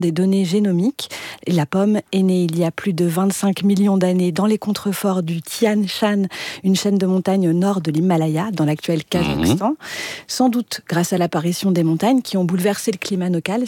des données génomiques. La pomme est née il y a plus de 25 millions d'années dans les contreforts du Tian Shan, une chaîne de montagnes au nord de l'Himalaya, dans l'actuel Kazakhstan. Sans doute grâce à l'apparition des montagnes qui ont bouleversé le climat local.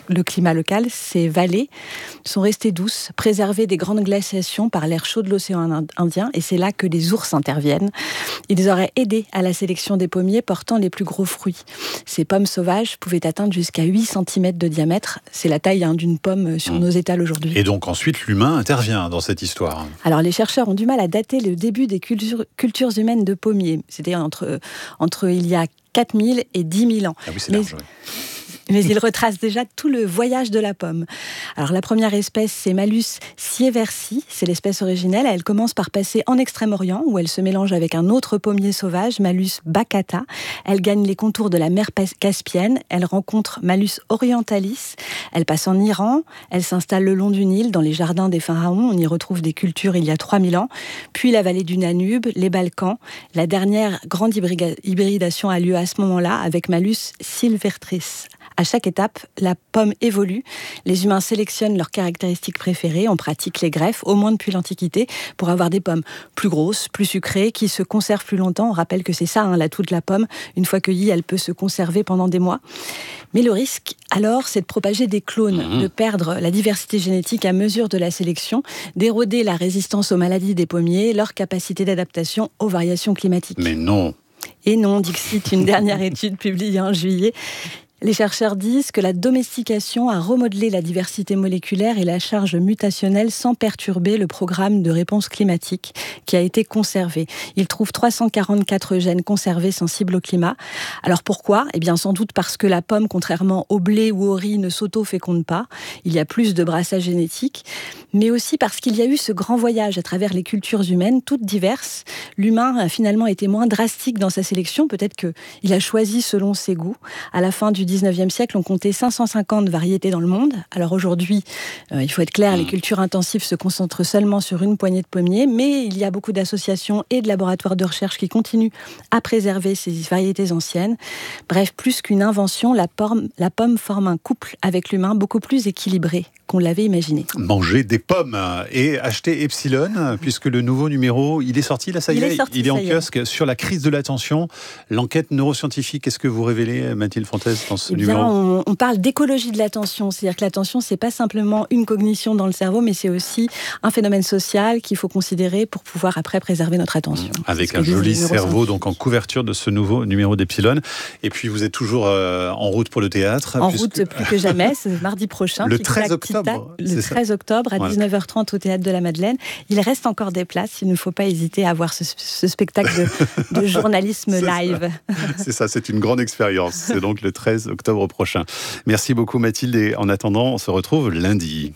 Ces vallées sont restées douces, préservées des grandes glaciations par l'air chaud de l'océan Indien, et c'est là que les ours interviennent. Ils auraient aidé à la sélection des pommiers portant les plus gros fruits. Ces pommes sauvages pouvaient atteindre jusqu'à 8 cm de diamètre. C'est la taille d'une pomme sur nos étals aujourd'hui. Et donc ensuite, l'humain intervient dans cette histoire. Alors les chercheurs ont du mal à dater le début des cultures humaines de pommiers. C'était entre il y a 4000 et 10 000 ans. Ah oui, c'est large, oui. Mais il retrace déjà tout le voyage de la pomme. Alors la première espèce, c'est Malus sieversi, c'est l'espèce originelle. Elle commence par passer en Extrême-Orient, où elle se mélange avec un autre pommier sauvage, Malus baccata. Elle gagne les contours de la mer Caspienne. Elle rencontre Malus orientalis. Elle passe en Iran. Elle s'installe le long du Nil, dans les jardins des pharaons. On y retrouve des cultures il y a 3000 ans. Puis la vallée du Danube, les Balkans. La dernière grande hybridation a lieu à ce moment-là, avec Malus sylvestris. À chaque étape, la pomme évolue. Les humains sélectionnent leurs caractéristiques préférées. On pratique les greffes, au moins depuis l'Antiquité, pour avoir des pommes plus grosses, plus sucrées, qui se conservent plus longtemps. On rappelle que c'est ça, l'atout de la pomme. Une fois cueillie, elle peut se conserver pendant des mois. Mais le risque, alors, c'est de propager des clones, de perdre la diversité génétique à mesure de la sélection, d'éroder la résistance aux maladies des pommiers, leur capacité d'adaptation aux variations climatiques. Mais non. Et non, dixit une dernière étude publiée en juillet. Les chercheurs disent que la domestication a remodelé la diversité moléculaire et la charge mutationnelle sans perturber le programme de réponse climatique qui a été conservé. Ils trouvent 344 gènes conservés sensibles au climat. Alors pourquoi ? Eh bien sans doute parce que la pomme, contrairement au blé ou au riz, ne s'auto-féconde pas. Il y a plus de brassage génétique. Mais aussi parce qu'il y a eu ce grand voyage à travers les cultures humaines, toutes diverses. L'humain a finalement été moins drastique dans sa sélection. Peut-être qu'il a choisi selon ses goûts. À la fin du 19e siècle, on comptait 550 variétés dans le monde. Alors aujourd'hui, il faut être clair, les cultures intensives se concentrent seulement sur une poignée de pommiers, mais il y a beaucoup d'associations et de laboratoires de recherche qui continuent à préserver ces variétés anciennes. Bref, plus qu'une invention, la pomme forme un couple avec l'humain beaucoup plus équilibré qu'on l'avait imaginé. Manger des pommes et acheter Epsilon, puisque le nouveau numéro, il est sorti, là, ça y est, il est en kiosque, sur la crise de l'attention, l'enquête neuroscientifique. Qu'est-ce que vous révélez, Mathilde Fontaise, dans ce numéro ? On parle d'écologie de l'attention, c'est-à-dire que l'attention, c'est pas simplement une cognition dans le cerveau, mais c'est aussi un phénomène social qu'il faut considérer pour pouvoir après préserver notre attention. Avec un joli cerveau, donc en couverture de ce nouveau numéro d'Epsilon. Et puis vous êtes toujours en route pour le théâtre. En route plus que jamais, c'est mardi prochain. Le 13 octobre. Le 13 octobre à 19h30 au Théâtre de la Madeleine. Il reste encore des places, il ne faut pas hésiter à voir ce spectacle de journalisme live. C'est ça, c'est une grande expérience. C'est donc le 13 octobre prochain. Merci beaucoup Mathilde, et en attendant, on se retrouve lundi.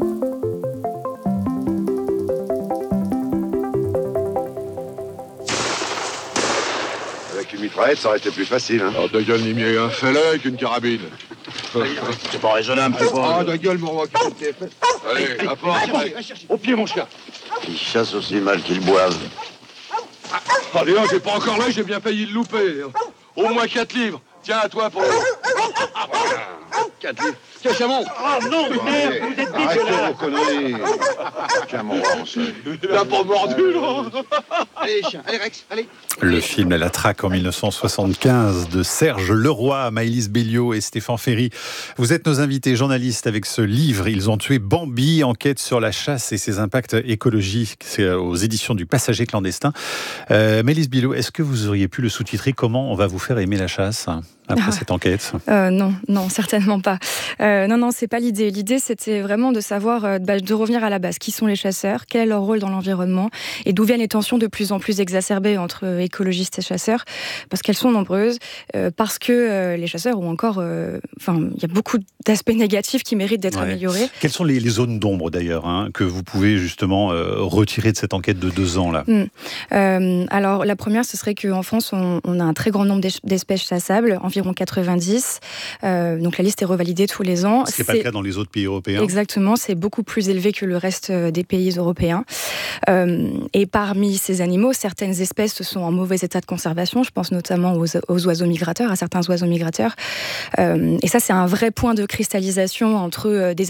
Avec une mitraillette, ça aurait été plus facile. Oh, ta gueule, il y a un fêlé avec une carabine. C'est pas raisonnable, c'est pas... Ah, ta gueule, mon roi. Allez, à part. Au pied, mon chien. Ils chassent aussi mal qu'ils boivent. Allez, non, j'ai pas encore là, j'ai bien failli le louper. Au moins 4 livres. Tiens, à toi pour... 4 livres. Tiens, Chamon. Oh non, merde, vous êtes dégueulasse. Vos conneries. Tiens, mon roi, on se... T'as pas mordu, là. Allez, chien, allez, Rex, allez. Le film La Traque en 1975 de Serge Leroy, Maëlys Béliot et Stéphane Ferry. Vous êtes nos invités journalistes avec ce livre. Ils ont tué Bambi, enquête sur la chasse et ses impacts écologiques. C'est aux éditions du Passager clandestin. Maëlys Béliot, est-ce que vous auriez pu le sous-titrer « Comment on va vous faire aimer la chasse » après cette enquête ? Non, certainement pas. Non, c'est pas l'idée. L'idée, c'était vraiment de savoir, de revenir à la base. Qui sont les chasseurs ? Quel est leur rôle dans l'environnement ? Et d'où viennent les tensions de plus en plus exacerbées entre écologistes et chasseurs ? Parce qu'elles sont nombreuses, parce que les chasseurs ont encore... il y a beaucoup d'aspects négatifs qui méritent d'être améliorés. Quelles sont les zones d'ombre, d'ailleurs, que vous pouvez justement retirer de cette enquête de 2 ans là ? Alors, la première, ce serait qu'en France, on a un très grand nombre d'espèces chassables, environ 90. Donc, la liste est revalidée tous les ans. présent. Ce n'est pas le cas dans les autres pays européens. Exactement, c'est beaucoup plus élevé que le reste des pays européens. Et parmi ces animaux, certaines espèces sont en mauvais état de conservation. Je pense notamment aux oiseaux migrateurs, à certains oiseaux migrateurs. Et ça, c'est un vrai point de cristallisation entre des